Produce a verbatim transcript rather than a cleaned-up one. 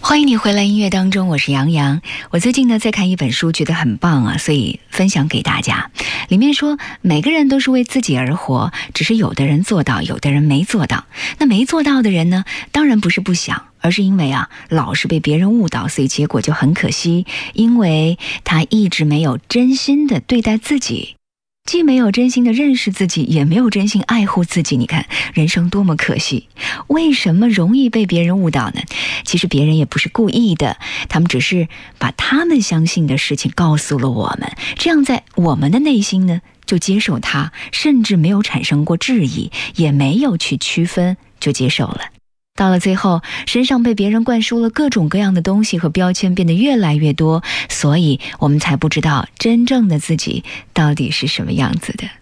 欢迎你回来音乐当中，我是杨洋。我最近呢在看一本书，觉得很棒啊，所以分享给大家。里面说每个人都是为自己而活，只是有的人做到，有的人没做到。那没做到的人呢，当然不是不想，而是因为啊老是被别人误导，所以结果就很可惜，因为他一直没有真心的对待自己，既没有真心的认识自己，也没有真心爱护自己。你看人生多么可惜。为什么容易被别人误导呢？其实别人也不是故意的，他们只是把他们相信的事情告诉了我们，这样在我们的内心呢就接受它，甚至没有产生过质疑，也没有去区分，就接受了。到了最后，身上被别人灌输了各种各样的东西和标签变得越来越多，所以我们才不知道真正的自己到底是什么样子的。